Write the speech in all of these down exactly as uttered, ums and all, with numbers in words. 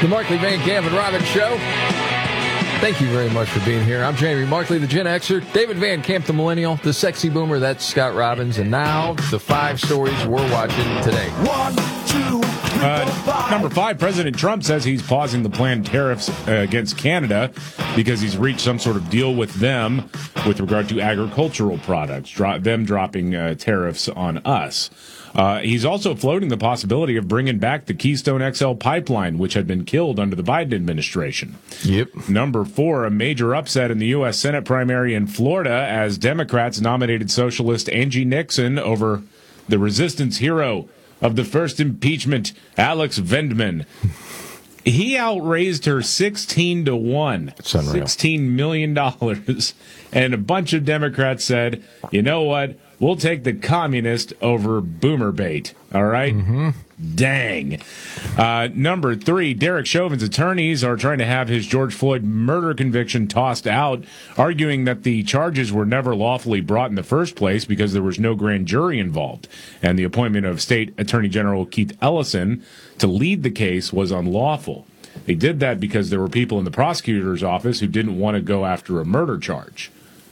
The Markley, Van Camp, and Robbins Show. Thank you very much for being here. I'm Jamie Markley, the Gen Xer. David Van Camp, the Millennial. The Sexy Boomer, that's Scott Robbins. And now, the five stories we're watching today. One, two, three, Uh, four, five. number five, President Trump says he's pausing the planned tariffs uh, against Canada because he's reached some sort of deal with them with regard to agricultural products, dro- them dropping uh, tariffs on us. Uh, he's also floating the possibility of bringing back the Keystone X L pipeline, which had been killed under the Biden administration. Yep. Number four, a major upset in the U S. Senate primary in Florida as Democrats nominated socialist Angie Nixon over the resistance hero of the first impeachment, Alex Vendman. He outraised her sixteen to one. It's unreal. sixteen million dollars. And a bunch of Democrats said, you know what? We'll take the communist over boomer bait. All right? Mm-hmm. Dang. Uh, number three, Derek Chauvin's attorneys are trying to have his George Floyd murder conviction tossed out, arguing that the charges were never lawfully brought in the first place because there was no grand jury involved. And the appointment of State Attorney General Keith Ellison to lead the case was unlawful. They did that because there were people in the prosecutor's office who didn't want to go after a murder charge.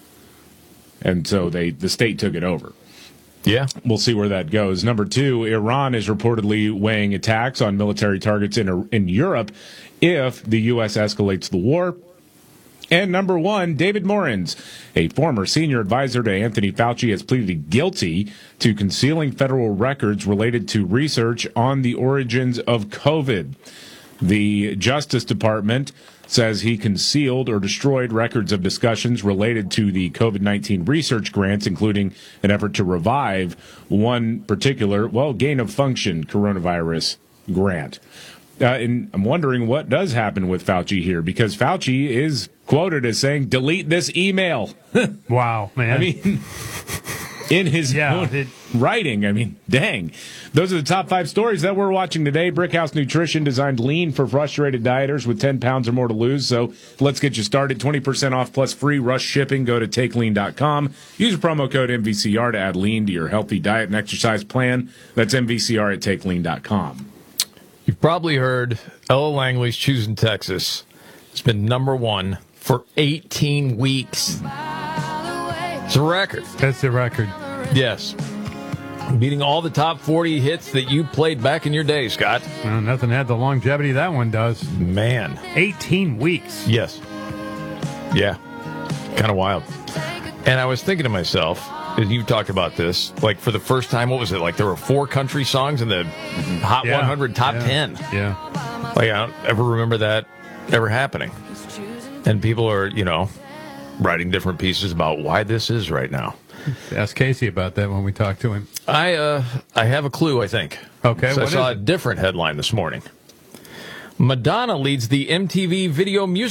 And so they the state took it over. Yeah. We'll see where that goes. Number two, Iran is reportedly weighing attacks on military targets in in Europe if the U S escalates the war. And number one, David Morins, a former senior advisor to Anthony Fauci, has pleaded guilty to concealing federal records related to research on the origins of COVID. The Justice Department says he concealed or destroyed records of discussions related to the COVID nineteen research grants, including an effort to revive one particular, well, gain-of-function coronavirus grant. Uh, and I'm wondering what does happen with Fauci here, because Fauci is quoted as saying, delete this email. Wow, man. I mean, in his Yeah, own it- writing. I mean, dang. Those are the top five stories that we're watching today. Brickhouse Nutrition designed lean for frustrated dieters with ten pounds or more to lose. So let's get you started. twenty percent off plus free rush shipping. Go to take lean dot com. Use promo code M V C R to add lean to your healthy diet and exercise plan. That's M V C R at take lean dot com. You've probably heard Ella Langley's Choosing Texas. It's been number one for eighteen weeks. It's a record. That's the record. Yes. Beating all the top forty hits that you played back in your day, Scott. Well, nothing had the longevity that one does. Man. eighteen weeks. Yes. Yeah. Kind of wild. And I was thinking to myself, as you talked about this, like for the first time, what was it? Like there were four country songs in the Hot Yeah. one hundred Top Yeah. ten. Yeah. Like I don't ever remember that ever happening. And people are, you know, writing different pieces about why this is right now. Ask Casey about that when we talk to him. I uh, I have a clue, I think. Okay, So I what saw is a it? different headline this morning. Madonna leads the M T V Video Music